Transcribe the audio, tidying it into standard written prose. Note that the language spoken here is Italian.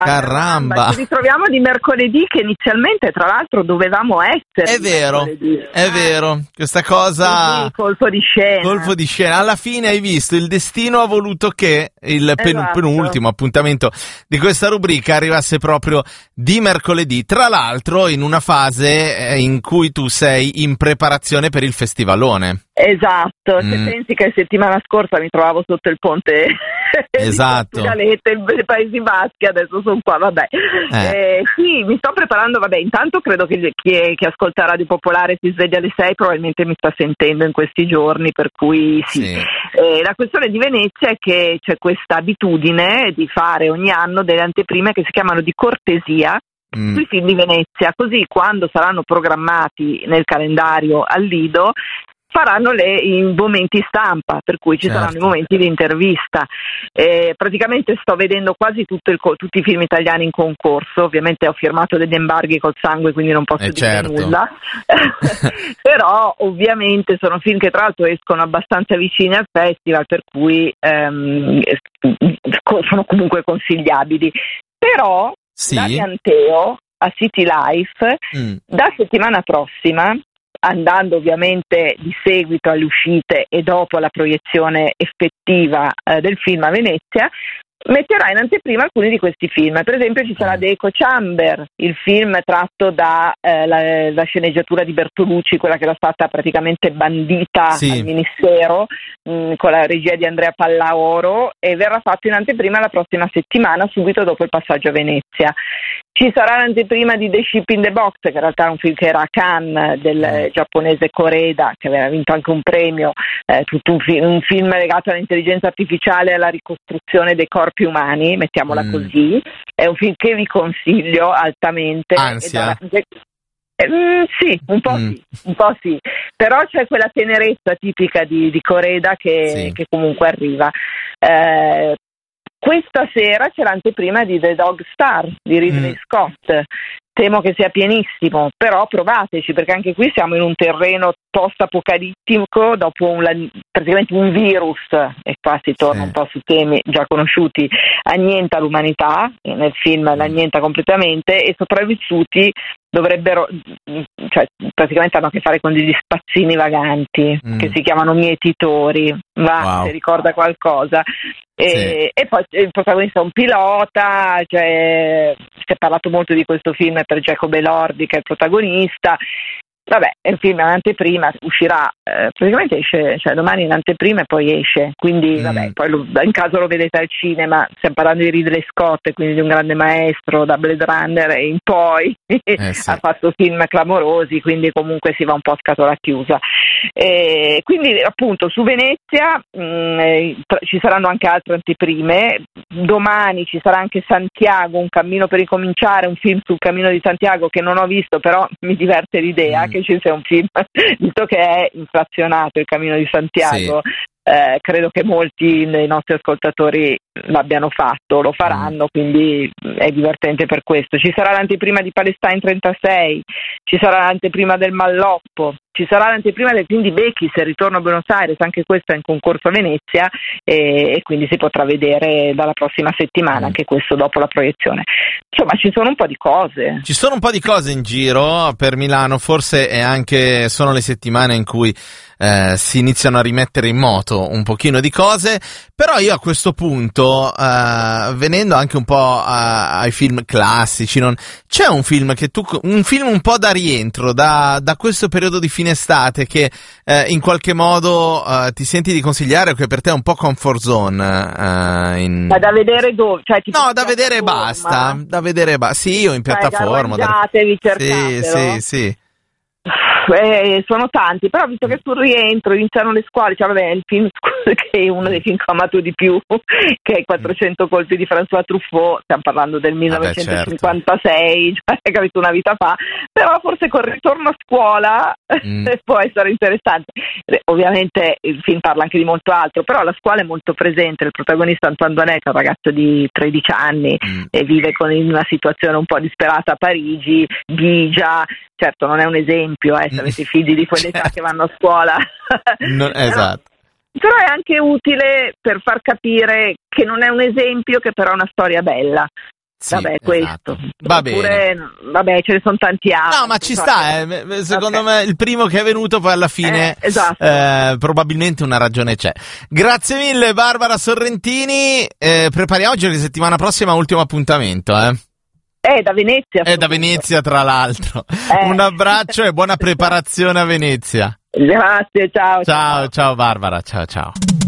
Caramba. Ci ritroviamo di mercoledì, che inizialmente tra l'altro dovevamo essere. È vero, questa cosa... Sì, colpo di scena. Alla fine hai visto, il destino ha voluto che il penultimo appuntamento di questa rubrica arrivasse proprio di mercoledì, tra l'altro in una fase in cui tu sei in preparazione per il festivalone. Esatto, se pensi che settimana scorsa mi trovavo sotto il ponte esatto. di Galete, nei Paesi Baschi, adesso sono qua, vabbè. Sì, mi sto preparando, intanto credo che chi ascolta Radio Popolare si sveglia alle 6, probabilmente mi sta sentendo in questi giorni, per cui sì. La questione di Venezia è che c'è questa abitudine di fare ogni anno delle anteprime che si chiamano di cortesia sui film di Venezia, così quando saranno programmati nel calendario al Lido faranno i momenti stampa, per cui ci saranno i momenti di intervista. Praticamente sto vedendo quasi tutti i film italiani in concorso, ovviamente ho firmato degli embarghi col sangue, quindi non posso dire nulla, però ovviamente sono film che tra l'altro escono abbastanza vicini al festival, per cui sono comunque consigliabili. Però Damianteo a City Life da settimana prossima, andando ovviamente di seguito alle uscite e dopo la proiezione effettiva del film a Venezia, metterà in anteprima alcuni di questi film. Per esempio ci sarà The Echo Chamber, il film tratto da la sceneggiatura di Bertolucci, quella che era stata praticamente bandita al Ministero, con la regia di Andrea Pallaoro, e verrà fatto in anteprima la prossima settimana, subito dopo il passaggio a Venezia. Ci sarà l'anteprima di The Ship in the Box, che in realtà è un film che era a Cannes, del giapponese Koreda, che aveva vinto anche un premio, tutto un film legato all'intelligenza artificiale e alla ricostruzione dei corpi umani, mettiamola così. È un film che vi consiglio altamente. Ansia? Sì, un po' sì, però c'è quella tenerezza tipica di Koreda che comunque arriva. Questa sera c'è l'anteprima di The Dog Star di Ridley Scott. Temo che sia pienissimo, però provateci, perché anche qui siamo in un terreno post-apocalittico, dopo praticamente un virus, e qua si torna un po' su temi già conosciuti, annienta l'umanità, nel film l'annienta completamente, e sopravvissuti dovrebbero, praticamente hanno a che fare con degli spazzini vaganti che si chiamano mietitori, se ricorda qualcosa. E poi il protagonista è un pilota, si è parlato molto di questo film per Jacob Elordi, che è il protagonista. Vabbè, è un film in anteprima, uscirà, praticamente esce, domani in anteprima e poi esce, quindi poi in caso lo vedete al cinema. Stiamo parlando di Ridley Scott, quindi di un grande maestro, da Blade Runner e in poi ha fatto film clamorosi, quindi comunque si va un po' a scatola chiusa. Quindi appunto su Venezia ci saranno anche altre anteprime. Domani ci sarà anche Santiago, un cammino per ricominciare, un film sul cammino di Santiago che non ho visto, però mi diverte l'idea che ci sia un film, visto che è inflazionato il cammino di Santiago. Credo che molti dei nostri ascoltatori l'abbiano fatto, lo faranno, quindi è divertente per questo. Ci sarà l'anteprima di Palestine 36, ci sarà l'anteprima del Malloppo, ci sarà l'anteprima del film di Bechis, il ritorno a Buenos Aires, anche questo è in concorso a Venezia, e quindi si potrà vedere dalla prossima settimana, anche questo dopo la proiezione. Insomma, ci sono un po' di cose. Ci sono un po' di cose in giro per Milano, forse sono le settimane in cui si iniziano a rimettere in moto un pochino di cose, però io a questo punto, venendo anche un po' ai film classici, c'è un film un po' da rientro, da questo periodo di fine estate, che in qualche modo ti senti di consigliare, o che per te è un po' comfort zone? Ma da vedere dove? No, da vedere e basta, sì, io in piattaforma. Cercatelo. Sì. Sono tanti, però visto che sul rientro iniziano le scuole, il film che è uno dei film che ho amato di più, che è I 400 colpi di François Truffaut, stiamo parlando del 1956, hai capito, una vita fa, però forse col ritorno a scuola può essere interessante. Ovviamente il film parla anche di molto altro, però la scuola è molto presente. Il protagonista Antoine Donet è un ragazzo di 13 anni e vive in una situazione un po' disperata a Parigi, bigia. Certo, non è un esempio, se avete figli di quell'età che vanno a scuola. Esatto. Però è anche utile per far capire che non è un esempio, che però è una storia bella. Sì, vabbè, esatto. questo. Va Oppure, bene. vabbè, ce ne sono tanti altri. No, ma ci sta, secondo me il primo che è venuto poi alla fine, esatto. probabilmente una ragione c'è. Grazie mille Barbara Sorrentini, prepariamoci la settimana prossima, ultimo appuntamento, Da Venezia. È da Venezia, tra l'altro. Un abbraccio e buona preparazione a Venezia. Grazie, ciao. Ciao Barbara, ciao.